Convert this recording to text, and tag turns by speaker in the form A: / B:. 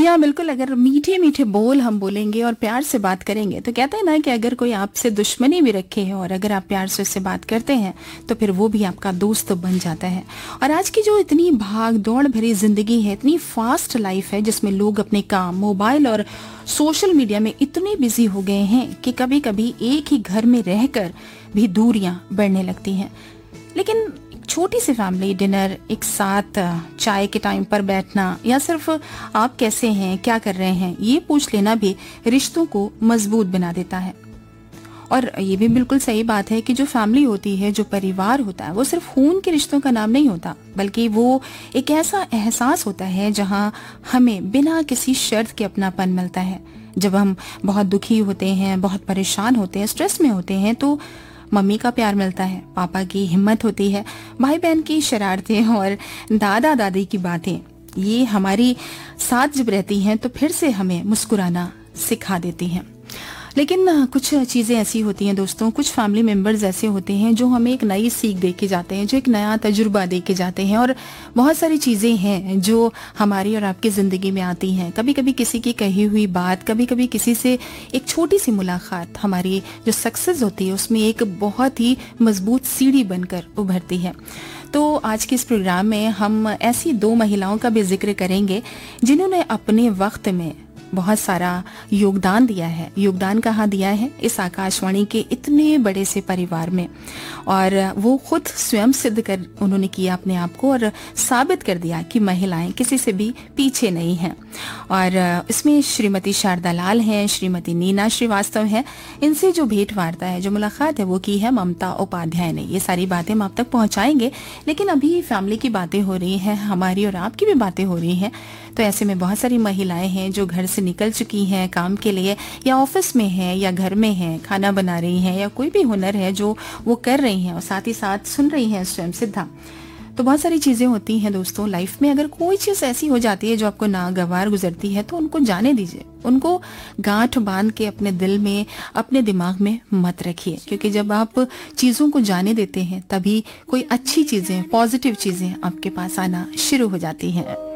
A: हाँ, बिल्कुल। अगर मीठे मीठे बोल हम बोलेंगे और प्यार से बात करेंगे तो कहते हैं ना कि अगर कोई आपसे दुश्मनी भी रखे है और अगर आप प्यार से उससे बात करते हैं तो फिर वो भी आपका दोस्त बन जाता है। और आज की जो इतनी भाग दौड़ भरी जिंदगी है, इतनी फास्ट लाइफ है जिसमें लोग अपने काम, मोबाइल और सोशल मीडिया में इतने बिजी हो गए हैं कि कभी कभी एक ही घर में रहकर भी दूरियां बढ़ने लगती हैं। लेकिन छोटी सी फैमिली डिनर, एक साथ चाय के टाइम पर बैठना या सिर्फ आप कैसे हैं, क्या कर रहे हैं, ये पूछ लेना भी रिश्तों को मजबूत बना देता है। और ये भी बिल्कुल सही बात है कि जो फैमिली होती है, जो परिवार होता है, वो सिर्फ खून के रिश्तों का नाम नहीं होता, बल्कि वो एक ऐसा एहसास होता है जहां हमें बिना किसी शर्त के अपनापन मिलता है। जब हम बहुत दुखी होते हैं, बहुत परेशान होते हैं, स्ट्रेस में होते हैं, तो मम्मी का प्यार मिलता है, पापा की हिम्मत होती है, भाई बहन की शरारतें और दादा दादी की बातें, ये हमारी साथ जब रहती हैं तो फिर से हमें मुस्कुराना सिखा देती हैं। लेकिन कुछ चीज़ें ऐसी होती हैं दोस्तों, कुछ फैमिली मेंबर्स ऐसे होते हैं जो हमें एक नई सीख दे के जाते हैं, जो एक नया तजुर्बा दे के जाते हैं। और बहुत सारी चीज़ें हैं जो हमारी और आपकी ज़िंदगी में आती हैं। कभी कभी किसी की कही हुई बात, कभी कभी किसी से एक छोटी सी मुलाकात हमारी जो सक्सेस होती है उसमें एक बहुत ही मजबूत सीढ़ी बनकर उभरती है। तो आज के इस प्रोग्राम में हम ऐसी 2 महिलाओं का भी जिक्र करेंगे जिन्होंने अपने वक्त में बहुत सारा योगदान दिया है। योगदान कहाँ दिया है? इस आकाशवाणी के इतने बड़े से परिवार में। और वो खुद स्वयं सिद्ध कर उन्होंने किया अपने आप को और साबित कर दिया कि महिलाएं किसी से भी पीछे नहीं हैं। और इसमें श्रीमती शारदा लाल हैं, श्रीमती नीना श्रीवास्तव हैं। इनसे जो भेंट वार्ता है, जो मुलाकात है, वो की है ममता उपाध्याय ने। ये सारी बातें हम आप तक पहुंचाएंगे, लेकिन अभी फैमिली की बातें हो रही हैं, हमारी और आपकी भी बातें हो रही हैं। तो ऐसे में बहुत सारी महिलाएं हैं जो घर से निकल चुकी हैं काम के लिए, या ऑफिस में हैं या घर में हैं, खाना बना रही हैं, या कोई भी हुनर है जो वो कर रही हैं और साथ ही साथ सुन रही हैं स्वयं सिद्धा। तो बहुत सारी चीज़ें होती हैं दोस्तों लाइफ में। अगर कोई चीज़ ऐसी हो जाती है जो आपको नागवार गुजरती है तो उनको जाने दीजिए, उनको गांठ बांध के अपने दिल में, अपने दिमाग में मत रखिए, क्योंकि जब आप चीज़ों को जाने देते हैं तभी कोई अच्छी चीज़ें, पॉजिटिव चीज़ें आपके पास आना शुरू हो जाती हैं।